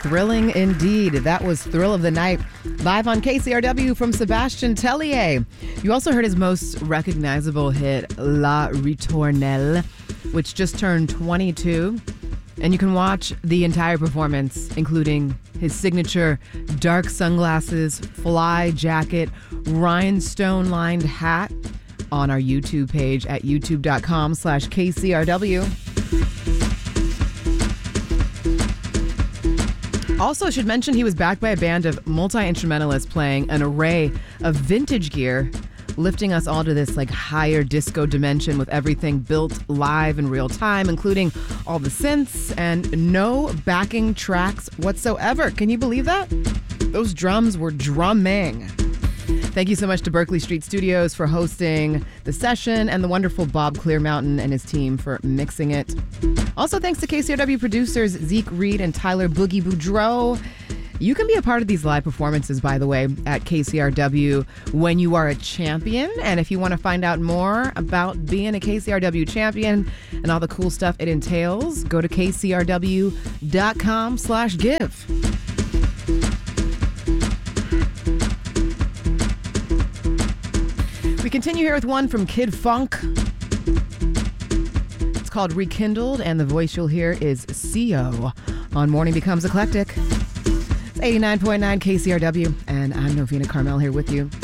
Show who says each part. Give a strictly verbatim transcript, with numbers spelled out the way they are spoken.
Speaker 1: Thrilling indeed. That was Thrill of the Night, live on K C R W from Sébastien Tellier. You also heard his most recognizable hit, La Ritournelle, which just turned twenty-two. And you can watch the entire performance, including his signature dark sunglasses, fly jacket, rhinestone-lined hat, on our YouTube page at youtube.com slash KCRW. Also, should mention he was backed by a band of multi-instrumentalists playing an array of vintage gear, lifting us all to this like higher disco dimension with everything built live in real time, including all the synths and no backing tracks whatsoever. Can you believe that? Those drums were drumming. Thank you so much to Berkeley Street Studios for hosting the session, and the wonderful Bob Clearmountain and his team for mixing it. Also, thanks to K C R W producers Zeke Reed and Tyler Boogie Boudreau. You can be a part of these live performances, by the way, at K C R W when you are a champion. And if you want to find out more about being a K C R W champion and all the cool stuff it entails, go to kcrw.com slash give. We continue here with one from Kid Funk. It's called Rekindled, and the voice you'll hear is C O on Morning Becomes Eclectic. It's eighty-nine point nine K C R W, and I'm Novena Carmel here with you.